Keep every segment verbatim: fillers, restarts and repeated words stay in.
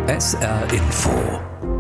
S R Info.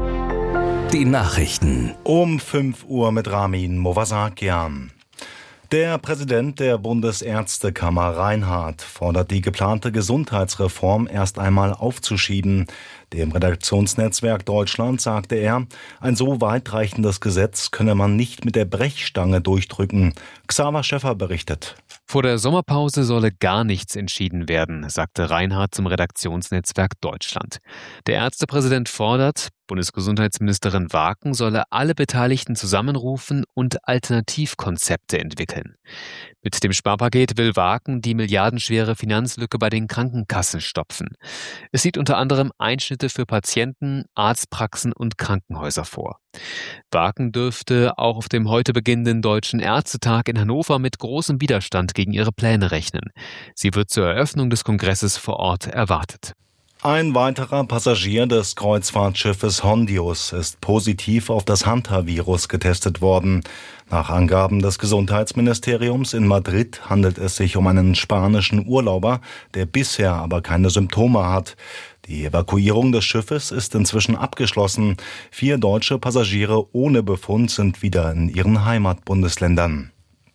Die Nachrichten. Um fünf Uhr mit Ramin Movasakian. Der Präsident der Bundesärztekammer Reinhardt fordert die geplante Gesundheitsreform erst einmal aufzuschieben. Dem Redaktionsnetzwerk Deutschland sagte er, ein so weitreichendes Gesetz könne man nicht mit der Brechstange durchdrücken. Xaver Schäffer berichtet. Vor der Sommerpause solle gar nichts entschieden werden, sagte Reinhardt zum Redaktionsnetzwerk Deutschland. Der Ärztepräsident fordert, Bundesgesundheitsministerin Waken solle alle Beteiligten zusammenrufen und Alternativkonzepte entwickeln. Mit dem Sparpaket will Waken die milliardenschwere Finanzlücke bei den Krankenkassen stopfen. Es sieht unter anderem Einschnitte für Patienten, Arztpraxen und Krankenhäuser vor. Waken dürfte auch auf dem heute beginnenden Deutschen Ärztetag in Hannover mit großem Widerstand gegen ihre Pläne rechnen. Sie wird zur Eröffnung des Kongresses vor Ort erwartet. Ein weiterer Passagier des Kreuzfahrtschiffes Hondius ist positiv auf das Hanta-Virus getestet worden. Nach Angaben des Gesundheitsministeriums in Madrid handelt es sich um einen spanischen Urlauber, der bisher aber keine Symptome hat. Die Evakuierung des Schiffes ist inzwischen abgeschlossen. Vier deutsche Passagiere ohne Befund sind wieder in ihren Heimatbundesländern.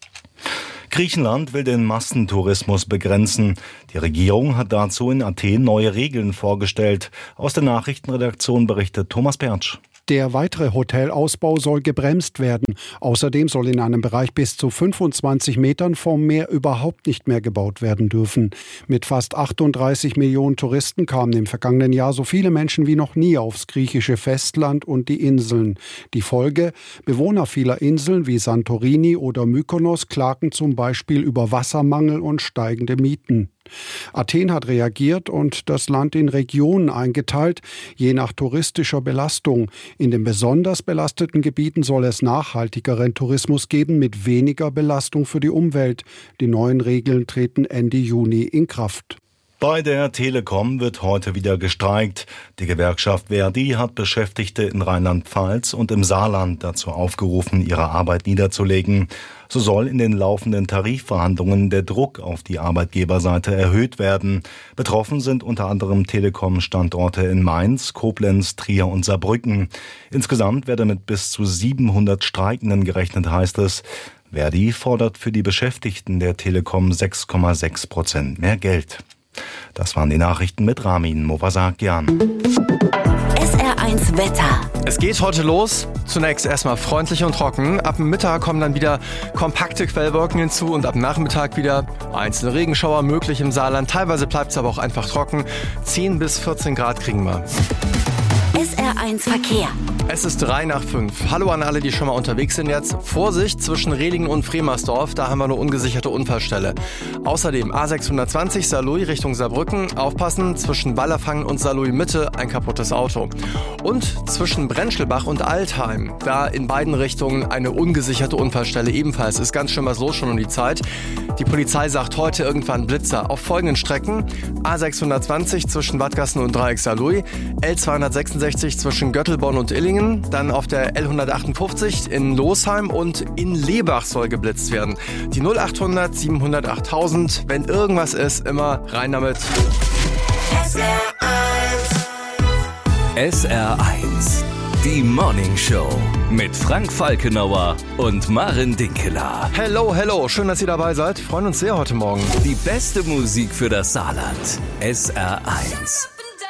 Griechenland will den Massentourismus begrenzen. Die Regierung hat dazu in Athen neue Regeln vorgestellt. Aus der Nachrichtenredaktion berichtet Thomas Pertsch. Der weitere Hotelausbau soll gebremst werden. Außerdem soll in einem Bereich bis zu fünfundzwanzig Metern vom Meer überhaupt nicht mehr gebaut werden dürfen. Mit fast achtunddreißig Millionen Touristen kamen im vergangenen Jahr so viele Menschen wie noch nie aufs griechische Festland und die Inseln. Die Folge: Bewohner vieler Inseln wie Santorini oder Mykonos klagen zum Beispiel über Wassermangel und steigende Mieten. Athen hat reagiert und das Land in Regionen eingeteilt, je nach touristischer Belastung. In den besonders belasteten Gebieten soll es nachhaltigeren Tourismus geben mit weniger Belastung für die Umwelt. Die neuen Regeln treten Ende Juni in Kraft. Bei der Telekom wird heute wieder gestreikt. Die Gewerkschaft Verdi hat Beschäftigte in Rheinland-Pfalz und im Saarland dazu aufgerufen, ihre Arbeit niederzulegen. So soll in den laufenden Tarifverhandlungen der Druck auf die Arbeitgeberseite erhöht werden. Betroffen sind unter anderem Telekom-Standorte in Mainz, Koblenz, Trier und Saarbrücken. Insgesamt werde mit bis zu siebenhundert Streikenden gerechnet, heißt es. Verdi fordert für die Beschäftigten der Telekom sechs Komma sechs Prozent mehr Geld. Das waren die Nachrichten mit Ramin Movasakian. S R eins Wetter. Es geht heute los. Zunächst erstmal freundlich und trocken. Ab Mittag kommen dann wieder kompakte Quellwolken hinzu und ab Nachmittag wieder einzelne Regenschauer möglich im Saarland. Teilweise bleibt es aber auch einfach trocken. zehn bis vierzehn Grad kriegen wir. S R eins Verkehr. Es ist drei nach fünf. Hallo an alle, die schon mal unterwegs sind jetzt. Vorsicht zwischen Rehlingen und Fremersdorf, da haben wir eine ungesicherte Unfallstelle. Außerdem A sechshundertzwanzig Saarlouis Richtung Saarbrücken. Aufpassen, zwischen Wallerfangen und Saarlouis Mitte ein kaputtes Auto. Und zwischen Brenschelbach und Altheim, da in beiden Richtungen eine ungesicherte Unfallstelle ebenfalls. Ist ganz schön was los schon um die Zeit. Die Polizei sagt heute irgendwann Blitzer auf folgenden Strecken. A sechshundertzwanzig zwischen Wadgassen und Dreieck Saarlouis, L zweihundertsechsundsechzig zwischen Göttelborn und Illingen, dann auf der L hundertachtundfünfzig in Losheim und in Lebach soll geblitzt werden. Die null achthundert siebenhundert achttausend, wenn irgendwas ist, immer rein damit. S R eins. S R eins. Die Morning Show mit Frank Falkenauer und Maren Dinkeler. Hello, hello, schön, dass ihr dabei seid. Freuen uns sehr heute Morgen. Die beste Musik für das Saarland. S R eins.